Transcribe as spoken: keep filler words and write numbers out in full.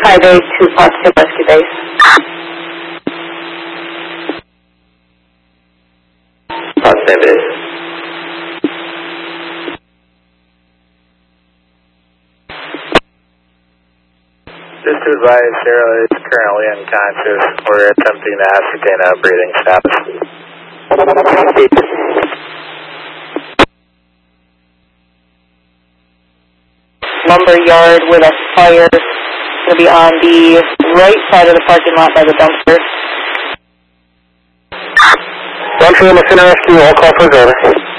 five eight two positive rescue base. Positive base. Just to advise, Sarah is currently unconscious. We're attempting to ascertain a breathing status. Lumber yard with a fire. Going to be on the right side of the parking lot by the dumpster. One for the rescue, all call for over.